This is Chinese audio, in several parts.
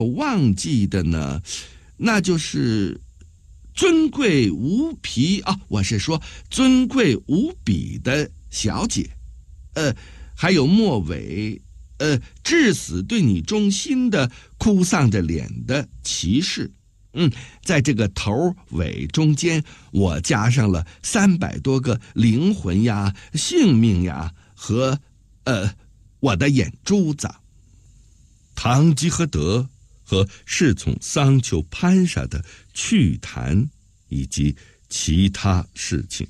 我忘记的呢，那就是尊贵无比啊，我是说尊贵无比的小姐，还有末尾，至死对你忠心的哭丧着脸的骑士。在这个头尾中间，我加上了300多个灵魂呀、性命呀和我的眼珠子。堂吉诃德和侍从桑丘潘莎的趣谈以及其他事情。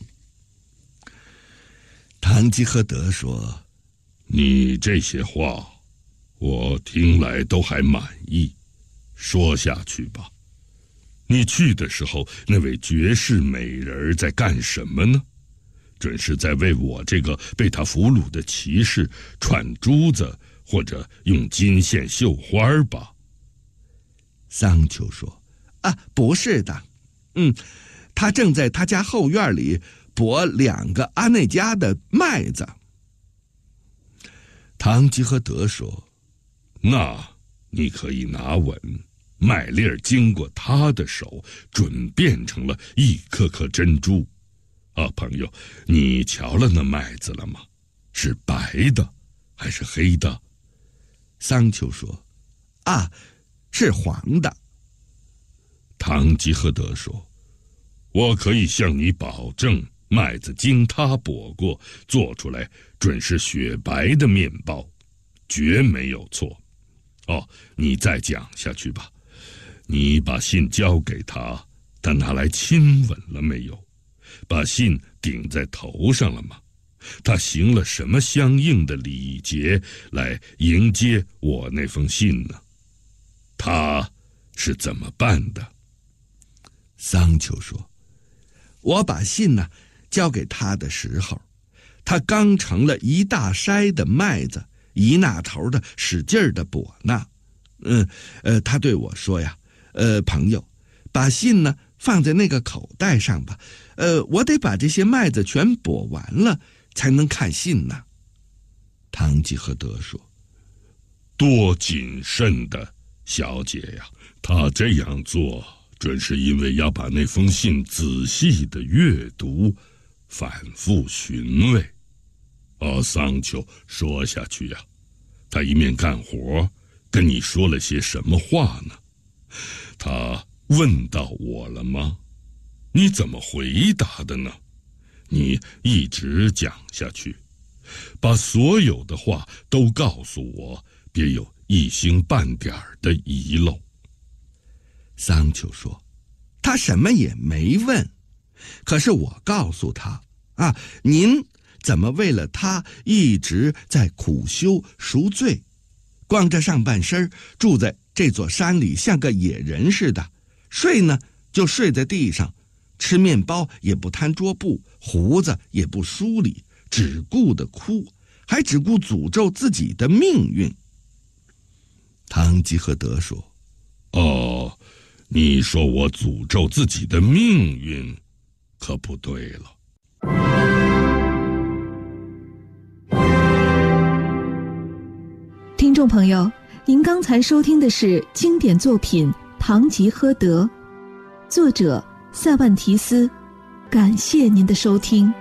堂吉诃德说：“ 你这些话我听来都还满意，说下去吧。你去的时候，那位绝世美人在干什么呢？准是在为我这个被他俘虏的骑士串珠子，或者用金线绣花吧。” 桑丘说：“不是的，他正在他家后院里剥2个阿内加的麦子。”堂吉诃德说：“ 那你可以拿稳，麦粒儿经过他的手，准变成了一颗颗珍珠。朋友，你瞧了那麦子了吗？是白的还是黑的？” 桑丘说：“是黄的。” 堂吉诃德说：“我可以向你保证，麦子经他剥过，做出来准是雪白的面包，绝没有错。你再讲下去吧。你把信交给他，他拿来亲吻了没有？把信顶在头上了吗？他行了什么相应的礼节来迎接我那封信呢？他是怎么办的？” 桑丘说：“我把信交给他的时候，他刚盛了一大筛的麦子，一那头的使劲儿的剥呢。他对我说呀，朋友，把信放在那个口袋上吧，我得把这些麦子全剥完了才能看信呢。”堂吉诃德说：“ 多谨慎的小姐呀！他这样做准是因为要把那封信仔细的阅读，反复寻味。桑丘，说下去呀，他一面干活，跟你说了些什么话呢？他问到我了吗？你怎么回答的呢？你一直讲下去，把所有的话都告诉我，别有一星半点的遗漏。” 桑丘说：“他什么也没问，可是我告诉他您怎么为了他一直在苦修赎罪，光着上半身住在这座山里，像个野人似的，睡就睡在地上，吃面包也不摊桌布，胡子也不梳理，只顾着哭，还只顾诅咒自己的命运。”堂吉诃德说：“ 你说我诅咒自己的命运，可不对了。” 听众朋友，您刚才收听的是经典作品《堂吉诃德》，作者塞万提斯。感谢您的收听。